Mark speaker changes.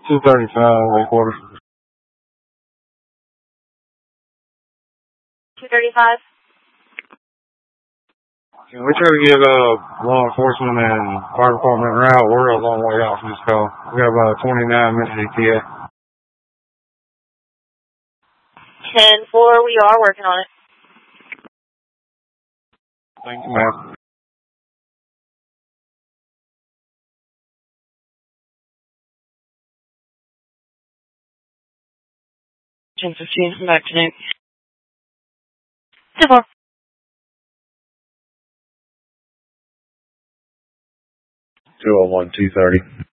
Speaker 1: 235, Lake Quarters.
Speaker 2: 235.
Speaker 1: Can we try to get law enforcement and fire department route? We're a long way out from this call. We got about 29 minutes ETA.
Speaker 2: 10-4, we are working on it.
Speaker 1: Thank you, ma'am.
Speaker 2: 10-15, I'm back to Nick. 10-4.
Speaker 1: 201, 230.